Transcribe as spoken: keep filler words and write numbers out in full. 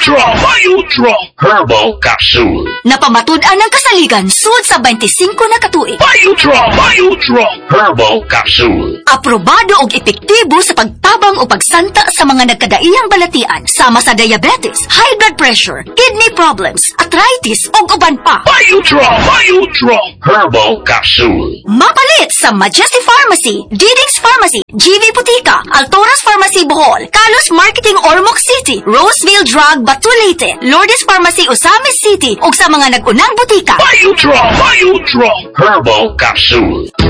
Biodrop, Biodrop Herbal Capsule. Napamatud-an ng kasaligan sud sa twenty-five na katuig. Biodrop, Biodrop Herbal Capsule. Aprobado og epektibo sa pagtabang o pagsanta sa mga nagkadaiyang balatian sama sa diabetes, high blood pressure, kidney problems, arthritis ug uban pa. Biodrop, Biodrop Herbal Capsule. Mapalit sa Majesty Pharmacy, Diding's Pharmacy, G V Putika, Altoras Pharmacy Bohol, Kalos Marketing Ormoc City, Roseville Drug Batulite, Lourdes Pharmacy Osamis City ug sa mga nag-unang butika. Biodrop, Biodrop Herbal Capsule.